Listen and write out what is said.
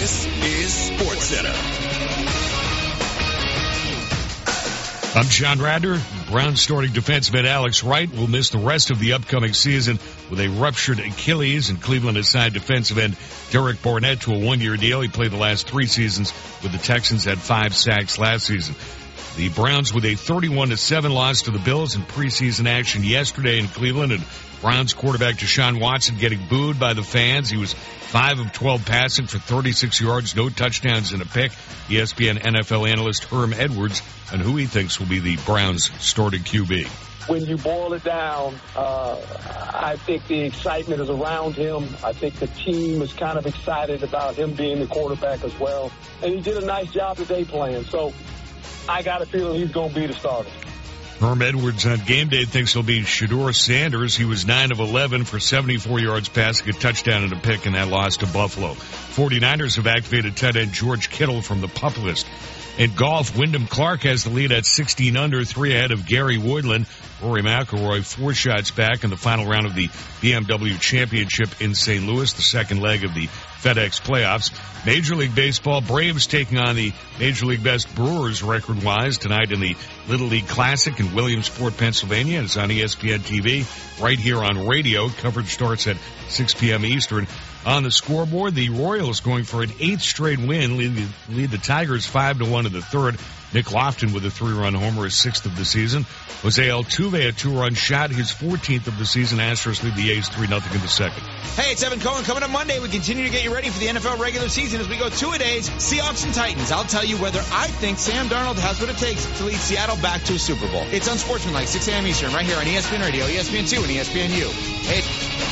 This is SportsCenter. I'm John Radner. Browns starting defenseman Alex Wright will miss the rest of the upcoming season with a ruptured Achilles, and Cleveland assigned defensive end Derek Barnett to a one-year deal. He played the last 3 seasons with the Texans, had 5 sacks last season. The Browns with a 31-7 loss to the Bills in preseason action yesterday in Cleveland, and Browns quarterback Deshaun Watson getting booed by the fans. He was 5 of 12 passing for 36 yards, no touchdowns and a pick. ESPN NFL analyst Herm Edwards on who he thinks will be the Browns starting QB. When you boil it down, I think the excitement is around him. I think the team is kind of excited about him being the quarterback as well. And he did a nice job today playing. So I got a feeling he's going to be the starter. Herm Edwards on game day thinks he'll be Shedeur Sanders. He was 9 of 11 for 74 yards passing, a touchdown and a pick in that loss to Buffalo. 49ers have activated tight end George Kittle from the PUP list. In golf, Wyndham Clark has the lead at 16 under, 3 ahead of Gary Woodland. Rory McIlroy 4 shots back in the final round of the BMW Championship in St. Louis, the second leg of the FedEx playoffs. Major League Baseball, Braves taking on the Major League Best Brewers record-wise tonight in the Little League Classic in Williamsport, Pennsylvania. It's on ESPN TV right here on radio. Coverage starts at 6 p.m. Eastern. On the scoreboard, the Royals going for an 8th straight win, lead the Tigers 5-1 in the third. Nick Lofton with a 3-run homer, his 6th of the season. Jose Altuve, a 2-run shot, his 14th of the season. Astros lead the A's 3-0 in the second. Hey, it's Evan Cohen. Coming up Monday, we continue to get you ready for the NFL regular season as we go 2-a-days, Seahawks and Titans. I'll tell you whether I think Sam Darnold has what it takes to lead Seattle back to a Super Bowl. It's Unsportsmanlike, 6 a.m. Eastern, right here on ESPN Radio, ESPN2, and ESPNU. Hey.